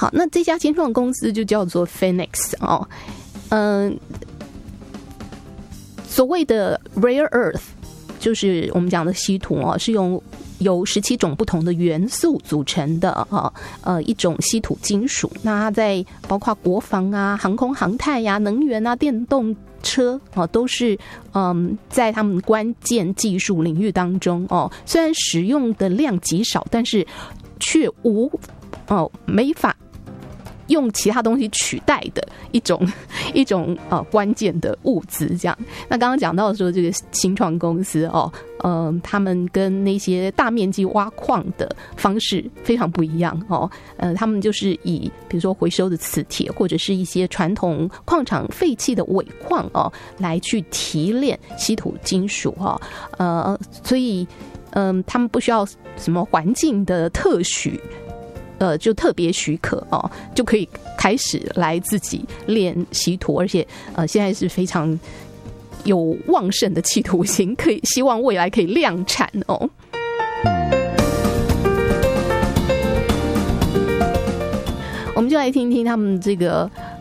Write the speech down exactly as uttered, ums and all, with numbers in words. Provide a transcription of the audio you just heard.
好，那这家新创公司就叫做 Phoenix 哦，嗯、呃，所谓的 Rare Earth 就是我们讲的稀土哦，是用由十七种不同的元素组成的啊，呃，一种稀土金属。那它在包括国防啊、航空航太呀、啊、能源啊、电动车啊，都是嗯，在他们关键技术领域当中哦，虽然使用的量极少，但是却无哦没法用其他东西取代的一种一种呃关键的物资，这样。那刚刚讲到说这个新创公司哦，呃，他们跟那些大面积挖矿的方式非常不一样哦，呃，他们就是以比如说回收的磁铁或者是一些传统矿场废弃的尾矿哦，来去提炼稀土金属哦，呃，所以嗯、呃，他们不需要什么环境的特许。呃，就特别许可哦，就可以开始来自己炼稀土，而且呃，现在是非常有旺盛的企图心，可以希望未来可以量产哦。我们就来听听他们这个